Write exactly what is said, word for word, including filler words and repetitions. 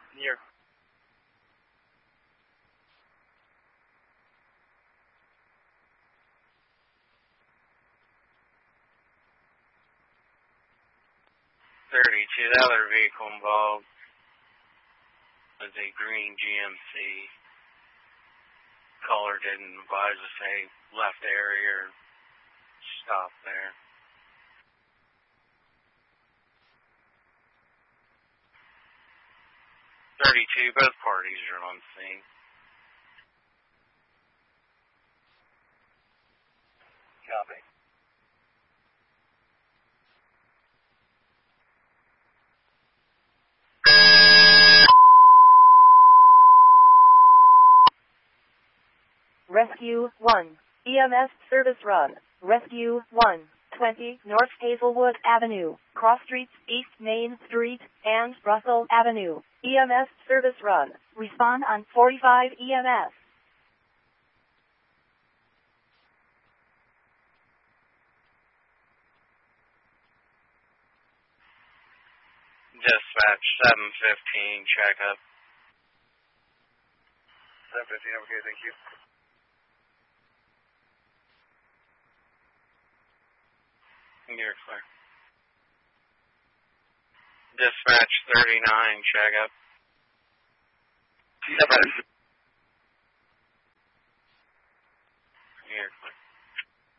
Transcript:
Near. thirty-two, the other vehicle involved was a green G M C. Caller didn't advise us they left the area or stopped there. thirty-two, both parties are on scene. Copy. Rescue one. E M S service run. Rescue one. twenty North Hazelwood Avenue, Cross Streets, East Main Street, and Russell Avenue. E M S service run. Respond on forty-five E M S. Dispatch seven fifteen, check up. seven fifteen, okay, thank you. You're clear. Dispatch thirty-nine, check up. You're clear.